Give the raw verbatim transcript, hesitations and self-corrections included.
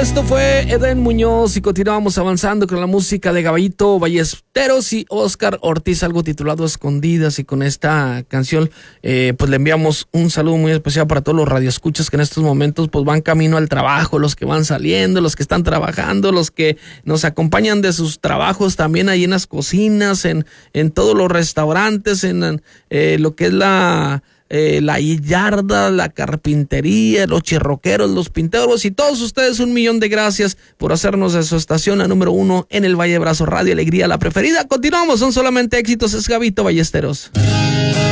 Esto fue Eden Muñoz y continuamos avanzando con la música de Gabito Ballesteros y Oscar Ortiz, algo titulado Escondidas, y con esta canción eh, pues le enviamos un saludo muy especial para todos los radioescuchas que en estos momentos pues van camino al trabajo, los que van saliendo, los que están trabajando, los que nos acompañan de sus trabajos también ahí en las cocinas, en, en todos los restaurantes, en eh, lo que es la... Eh, la yarda, la carpintería, los chirroqueros, los pinteros y todos ustedes, un millón de gracias por hacernos de su estación la número uno en el Valle Brazo Radio Alegría, la preferida. Continuamos, son solamente éxitos, es Gabito Ballesteros.